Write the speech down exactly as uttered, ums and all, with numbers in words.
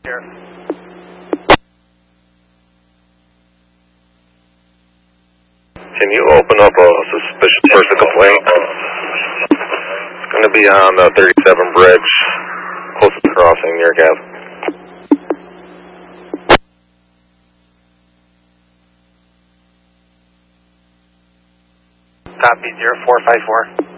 Sheriff. Can you open up a suspicious person complaint? It's going to be on the thirty-seven bridge, closest crossing near Gav. Copy, zero four five four.